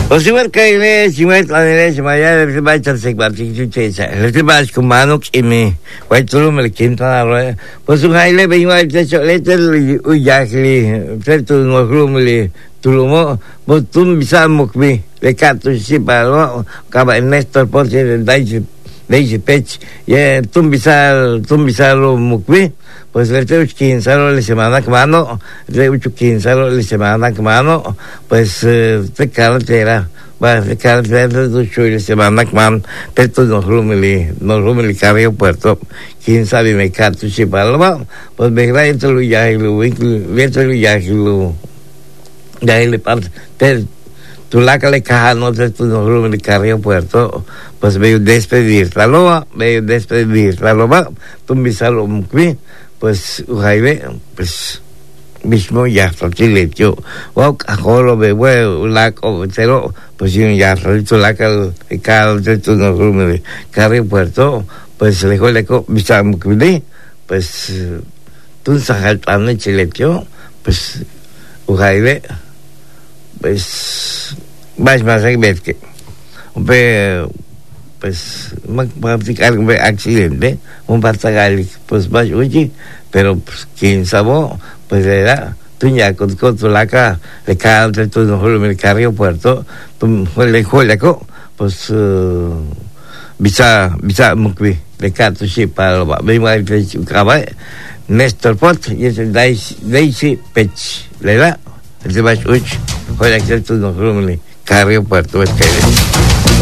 Osiwar kaile siwet lanele simaya le ba charsek ba chichucha. Le ba kumano kimi. Wai tulu me kinta ro. Posu haile be igual te chocolate uyakli. Certo no grumli tulumo. Botum bisa mukbi. Le kato si palo kaba Ernesto Porte de Daisy Pech. Ye tum bisa lo mukbi. Pues le tengo 15 la semana que mano, le tengo 15 la semana que mano, pues te carretera, va de carretera de la semana que mano, pero no rumeli carrio puerto, 15 me carto si palma, pues me va entre lo ya y lo ya le parte, tu la que le caja no te no rumeli carrio puerto, pues veo despedir la loba, tú me salo muy pues Jaime, pues mismo ya fácil yo o ajolo be la o cero pues ya solito la cal de tu no rume carre puerto pues le visa muy pues tú sacas tan chiletio pues Jaime pues más que pues practicar un accidente, un partagal, pues más oye, pero pues, quien sabe, pues era, tú ya con tu laca, le cae entre tu no el carrio puerto, le juego, pues bisa mukbi, le cae tu chip para venir a trabajar, Néstor Pot, y es el Daisy Pech, le da, el de más oye, juega que tu no el carrio puerto, es que